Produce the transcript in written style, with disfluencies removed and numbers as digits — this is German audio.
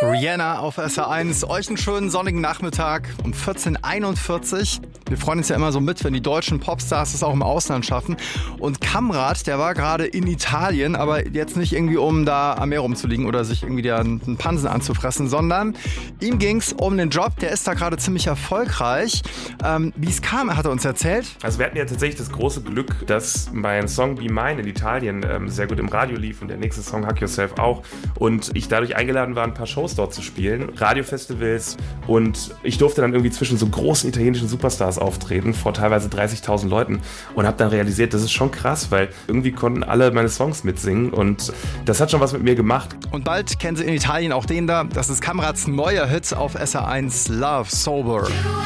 Rihanna auf SR1. Euch einen schönen sonnigen Nachmittag um 14:41. Wir freuen uns ja immer so mit, wenn die deutschen Popstars es auch im Ausland schaffen. Und Kamrat, der war gerade in Italien, aber jetzt nicht irgendwie, um da am Meer rumzuliegen oder sich irgendwie einen Pansen anzufressen, sondern ihm ging's um den Job. Der ist da gerade ziemlich erfolgreich. Wie es kam, hat er uns erzählt. Also wir hatten ja tatsächlich das große Glück, dass mein Song Be Mine in Italien sehr gut im Radio lief und der nächste Song Hug Yourself auch. Und ich dadurch eingeladen war, ein paar Shows dort zu spielen, Radiofestivals, und ich durfte dann irgendwie zwischen so großen italienischen Superstars auftreten, vor teilweise 30.000 Leuten, und habe dann realisiert, das ist schon krass, weil irgendwie konnten alle meine Songs mitsingen und das hat schon was mit mir gemacht. Und bald kennen Sie in Italien auch den da, das ist Kamrats neuer Hit auf SR1, Love Sober.